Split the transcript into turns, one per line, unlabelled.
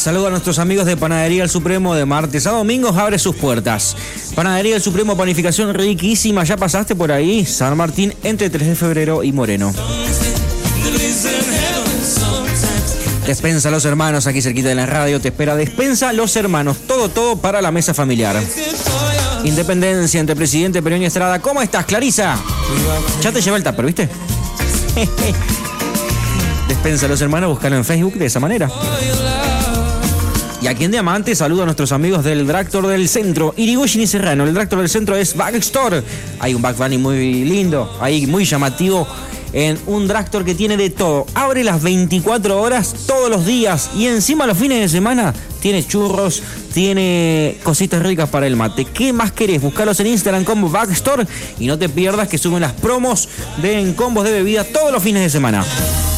Saludo a nuestros amigos de Panadería El Supremo. De martes a domingos abre sus puertas. Panadería El Supremo, panificación riquísima. ¿Ya pasaste por ahí? San Martín, entre 3 de febrero y Moreno. Despensa Los Hermanos, aquí cerquita de la radio. Te espera Despensa Los Hermanos. Todo para la mesa familiar. Independencia entre Presidente Perón y Estrada. ¿Cómo estás, Clarisa? Ya te lleva el tupper, ¿viste? Despensa Los Hermanos, búscalo en Facebook de esa manera. Y aquí en Diamante saludo a nuestros amigos del Dragstore del Centro, Irigoyen y Serrano. El Dragstore del Centro es Backstore. Hay un Back Bunny muy lindo, ahí muy llamativo, en un Dragstore que tiene de todo. Abre las 24 horas todos los días y encima los fines de semana tiene churros, tiene cositas ricas para el mate. ¿Qué más querés? Buscalos en Instagram como Backstore y no te pierdas que suben las promos de en combos de bebida todos los fines de semana.